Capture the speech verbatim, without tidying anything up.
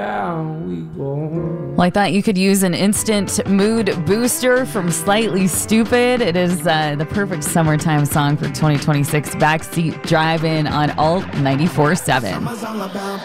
Down we go. Well, I thought you could use an instant mood booster from Slightly Stoopid. It is uh, the perfect summertime song for twenty twenty-six. Backseat Drive-In on Alt ninety-four point seven.